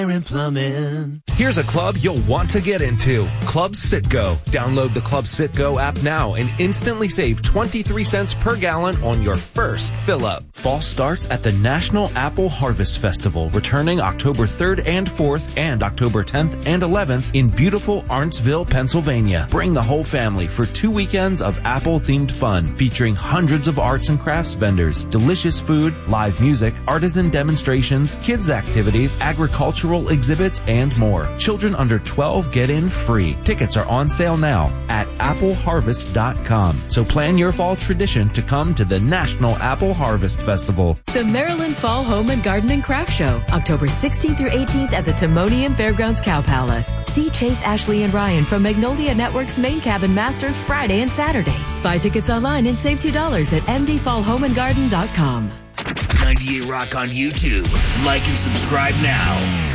and Plumbing. Here's a club you'll want to get into. Club Citgo. Download the Club Citgo app now and instantly save 23 cents per gallon on your first fill-up. Fall starts at the National Apple Harvest Festival, returning October 3rd and 4th and October 10th and 11th in beautiful Arntsville, Pennsylvania. Bring the whole family for 2 weekends of apple-themed fun, featuring hundreds of arts and crafts vendors, delicious food, live music, artisan demonstrations, kids activities, agricultural exhibits, and more. Children under 12 get in free. Tickets are on sale now at appleharvest.com. So plan your fall tradition to come to the National Apple Harvest Festival. The Maryland Fall Home and Garden and Craft Show, October 16th through 18th at the Timonium Fairgrounds Cow Palace. See Chase, Ashley, and Ryan from Magnolia Network's Main Cabin Masters Friday and Saturday. Buy tickets online and save $2 at mdfallhomeandgarden.com. 98 Rock on YouTube. Like and subscribe now.